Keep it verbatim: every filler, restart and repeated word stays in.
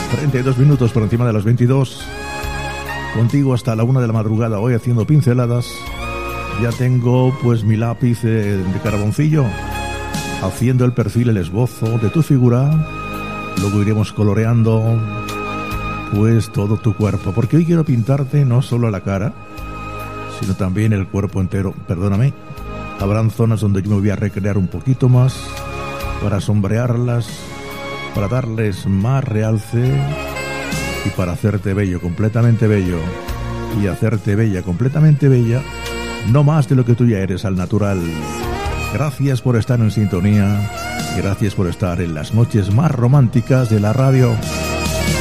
treinta y dos minutos por encima de las veintidós. Contigo hasta la una de la madrugada, hoy haciendo pinceladas. Ya tengo pues mi lápiz de carboncillo, haciendo el perfil, el esbozo de tu figura. Luego iremos coloreando pues todo tu cuerpo, porque hoy quiero pintarte no solo la cara, sino también el cuerpo entero. Perdóname, habrán zonas donde yo me voy a recrear un poquito más para sombrearlas, para darles más realce y para hacerte bello, completamente bello, y hacerte bella, completamente bella, no más de lo que tú ya eres, al natural. Gracias por estar en sintonía, gracias por estar en las noches más románticas de la radio.